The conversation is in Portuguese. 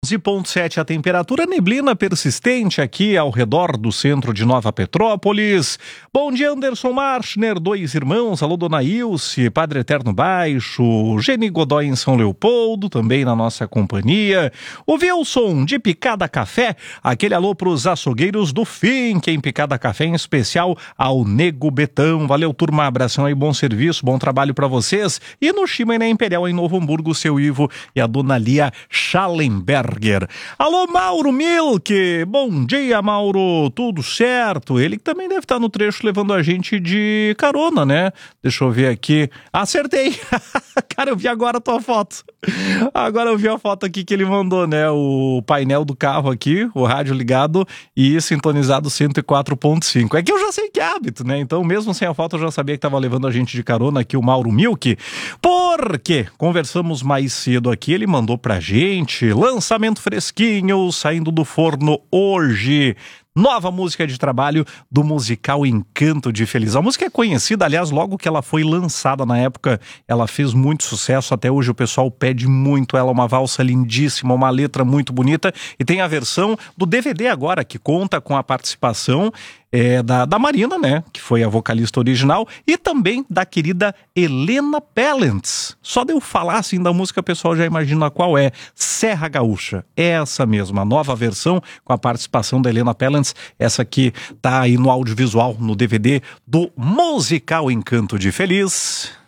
11,7 a temperatura, neblina persistente aqui ao redor do centro de Nova Petrópolis. Bom dia, Anderson Marchner, dois irmãos, alô, dona Ilse, Padre Eterno Baixo, Geni Godoy em São Leopoldo, também na nossa companhia. O Wilson, de Picada Café, aquele alô pros açougueiros do Fink, em Picada Café, em especial ao Nego Betão. Valeu, turma, abração aí, bom serviço, bom trabalho pra vocês. E no Chima e na Imperial, em Novo Hamburgo, seu Ivo e a dona Lia Schallenberger. Alô, Mauro Milk, bom dia, Mauro, tudo certo? Ele que também deve estar no trecho levando a gente de carona, né? Deixa eu ver aqui. Acertei! Cara, eu vi agora a tua foto. Agora eu vi a foto aqui que ele mandou, né? O painel do carro aqui, o rádio ligado e sintonizado 104.5. É que eu já sei que é hábito, né? Então, mesmo sem a foto, eu já sabia que estava levando a gente de carona aqui, o Mauro Milk. Porque conversamos mais cedo aqui, ele mandou pra gente lançamento fresquinho, saindo do forno hoje. Nova música de trabalho do musical Encanto de Feliz. A música é conhecida, aliás, logo que ela foi lançada na época, ela fez muito sucesso, até hoje o pessoal pede muito ela, uma valsa lindíssima, uma letra muito bonita, e tem a versão do DVD agora, que conta com a participação da Marina, né, que foi a vocalista original, e também da querida Helena Pellens. Só de eu falar assim da música, o pessoal já imagina qual é. Serra Gaúcha, é essa mesma, a nova versão com a participação da Helena Pellens, essa aqui tá aí no audiovisual, no DVD do musical Encanto de Feliz.